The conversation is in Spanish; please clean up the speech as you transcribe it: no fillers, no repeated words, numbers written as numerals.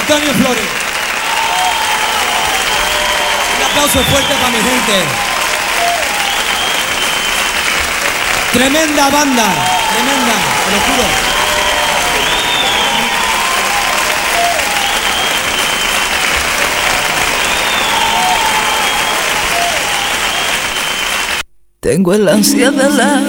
Antonio Flores. Un aplauso fuerte para mi gente. Tremenda banda, tremenda, te lo juro. Tengo el ansia de la